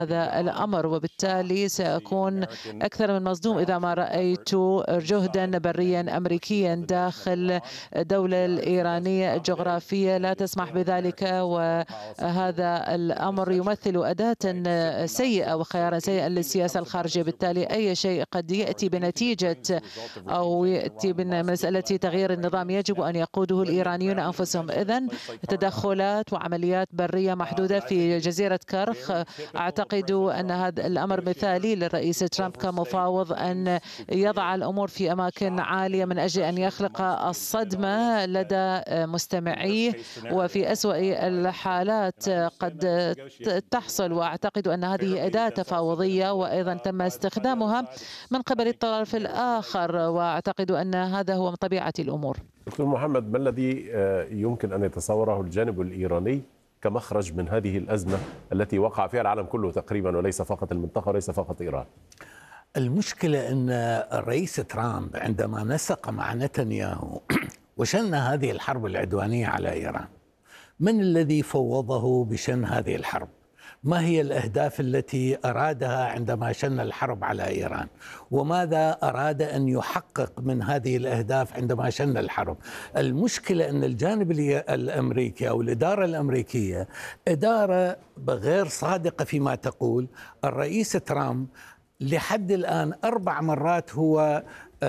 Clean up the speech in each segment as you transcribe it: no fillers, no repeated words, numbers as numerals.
هذا الأمر، وبالتالي سأكون أكثر من مصدوم إذا ما رأيت جهدا بريا أمريكيا داخل الدولة الإيرانية الجغرافية لا تسمح بذلك. وهذا الأمر يمثل أداة سيئة وخيارا سيئا للسياسة الخارجية. بالتالي أي شيء قد يأتي بنتيجة أو يأتي بمسألة تغيير النظام يجب أن يقوده الإيرانيون أنفسهم. إذن تدخلات وعمليات برية محدودة في جزيرة كرخ، أعتقد أن هذا الأمر مثالي للرئيس ترامب كمفاوض أن يضع الأمور في أماكن عالية من أجل أن يخلق الصدمة لدى مستمعيه، وفي أسوأ الحالات قد تحصل. وأعتقد أن هذه أداة تفاوضية وأيضا تم استخدامها من قبل الطرف الآخر، وأعتقد أن هذا هو من طبيعة الأمور. دكتور محمد، ما الذي يمكن أن يتصوره الجانب الإيراني كمخرج من هذه الأزمة التي وقع فيها العالم كله تقريبا، وليس فقط المنطقة وليس فقط إيران؟ المشكلة أن الرئيس ترامب عندما نسق مع نتنياهو وشن هذه الحرب العدوانية على إيران، من الذي فوضه بشن هذه الحرب؟ ما هي الأهداف التي أرادها عندما شن الحرب على إيران؟ وماذا أراد أن يحقق من هذه الأهداف عندما شن الحرب؟ المشكلة أن الجانب الأمريكي أو الإدارة الأمريكية إدارة غير صادقة فيما تقول. الرئيس ترامب لحد الآن 4 مرات هو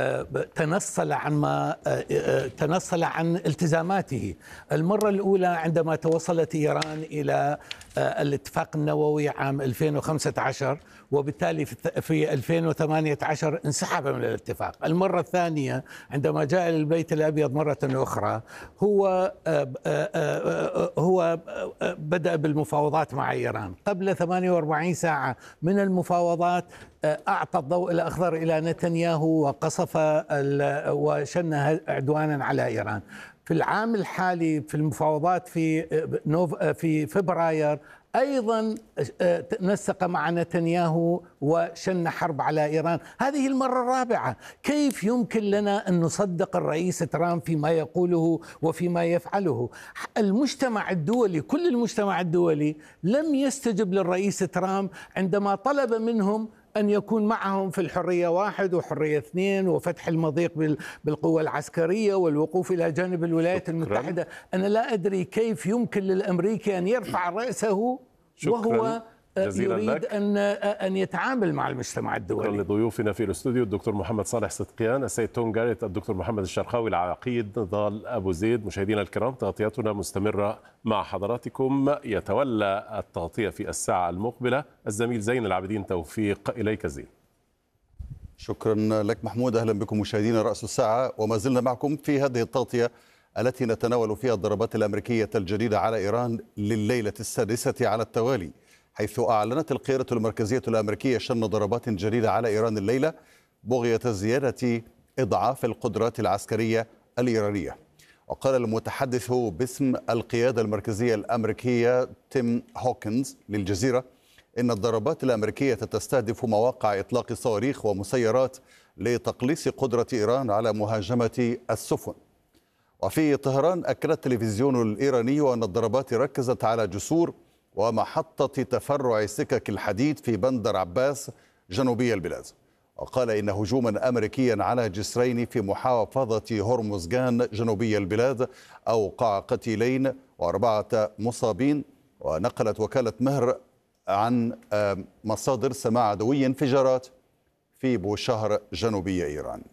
تنصل عن التزاماته. المرة الأولى عندما توصلت إيران إلى الاتفاق النووي عام 2015، وبالتالي في 2018 انسحب من الاتفاق. المرة الثانية عندما جاء إلى البيت الأبيض مرة أخرى هو بدأ بالمفاوضات مع إيران. قبل 48 ساعة من المفاوضات أعطى الضوء الأخضر إلى نتنياهو وقصف وشن عدوانا على إيران. في العام الحالي في المفاوضات في فبراير أيضا نسق مع نتنياهو وشن حرب على إيران. هذه المرة الرابعة. كيف يمكن لنا أن نصدق الرئيس ترامب فيما يقوله وفيما يفعله؟ المجتمع الدولي، كل المجتمع الدولي لم يستجب للرئيس ترامب عندما طلب منهم أن يكون معهم في الحرية 1 وحرية 2 وفتح المضيق بالقوة العسكرية والوقوف إلى جانب الولايات المتحدة. أنا لا أدري كيف يمكن للأمريكي أن يرفع رأسه وهو يريد أن يتعامل مع المجتمع الدولي. شكرا لضيوفنا في الاستوديو الدكتور محمد صالح صدقيان، السيد توم جاريت، الدكتور محمد الشرقاوي، العقيد نضال أبو زيد. مشاهدينا الكرام، تغطيتنا مستمرة مع حضراتكم. يتولى التغطية في الساعة المقبلة الزميل زين العابدين توفيق. إليك زين. شكرا لك محمود. أهلا بكم مشاهدينا رأس الساعة، وما زلنا معكم في هذه التغطية التي نتناول فيها الضربات الأمريكية الجديدة على إيران لليلة السادسة على التوالي، حيث أعلنت القيادة المركزية الأمريكية شن ضربات جديدة على إيران الليلة بغية زيادة إضعاف القدرات العسكرية الإيرانية. وقال المتحدث باسم القيادة المركزية الأمريكية تيم هوكنز للجزيرة إن الضربات الأمريكية تستهدف مواقع إطلاق صواريخ ومسيرات لتقليص قدرة إيران على مهاجمة السفن. وفي طهران أكد التلفزيون الإيراني أن الضربات ركزت على جسور ومحطة تفرع سكك الحديد في بندر عباس جنوبي البلاد. وقال إن هجوما أمريكيا على جسرين في محافظة هرمزغان جنوبي البلاد أوقع قتيلين و4 مصابين. ونقلت وكالة مهر عن مصادر سماع عدوي انفجارات في بوشهر جنوبي إيران.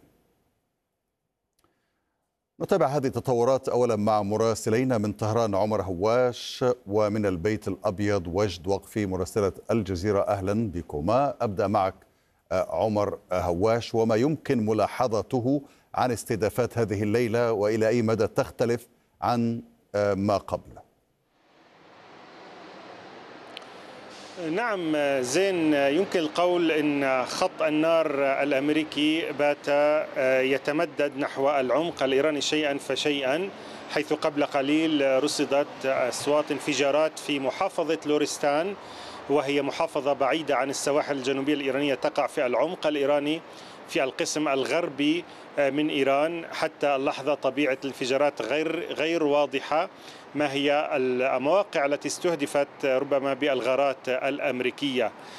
نتابع هذه التطورات أولا مع مراسلينا من طهران عمر هواش، ومن البيت الأبيض وجد وقفي مراسلة الجزيرة. أهلا بكما. أبدأ معك عمر هواش، وما يمكن ملاحظته عن استهدافات هذه الليلة وإلى أي مدى تختلف عن ما قبل؟ نعم زين، يمكن القول أن خط النار الأمريكي بات يتمدد نحو العمق الإيراني شيئا فشيئا، حيث قبل قليل رصدت أصوات انفجارات في محافظة لورستان، وهي محافظة بعيدة عن السواحل الجنوبية الإيرانية تقع في العمق الإيراني. في القسم الغربي من إيران. حتى اللحظة طبيعة الانفجارات غير واضحة. ما هي المواقع التي استهدفت ربما بالغارات الأمريكية؟